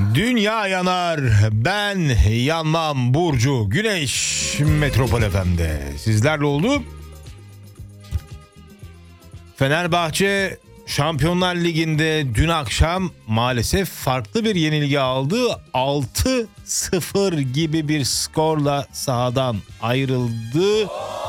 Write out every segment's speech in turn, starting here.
Dünya yanar, ben yanmam. Burcu Güneş Metropol FM'de sizlerle oldu. Fenerbahçe Şampiyonlar Ligi'nde dün akşam maalesef farklı bir yenilgi aldı. 6-0 gibi bir skorla sahadan ayrıldı.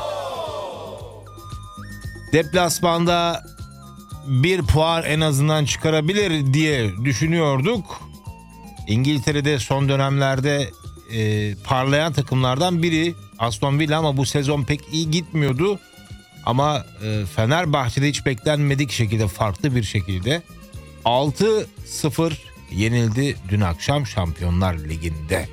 Deplasmanda bir puan en azından çıkarabilir diye düşünüyorduk. İngiltere'de son dönemlerde parlayan takımlardan biri Aston Villa ama bu sezon pek iyi gitmiyordu. Ama Fenerbahçe'de hiç beklenmedik şekilde, farklı bir şekilde 6-0 yenildi dün akşam Şampiyonlar Ligi'nde.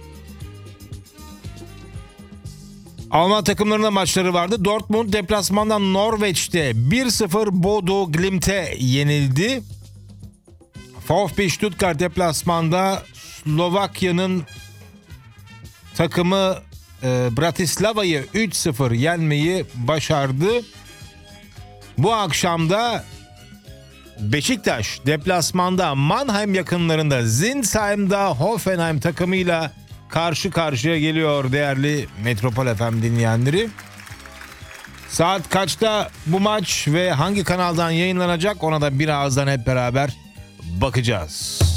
Alman takımlarının maçları vardı. Dortmund deplasmandan Norveç'te 1-0 Bodo Glimt'e yenildi. VfB Stuttgart deplasmanda Slovakya'nın takımı Bratislava'yı 3-0 yenmeyi başardı. Bu akşam da Beşiktaş deplasmanda Mannheim yakınlarında Zinsheim'da Hoffenheim takımıyla karşı karşıya geliyor değerli Metropol FM dinleyenleri. Saat kaçta bu maç ve hangi kanaldan yayınlanacak ona da birazdan hep beraber bakacağız.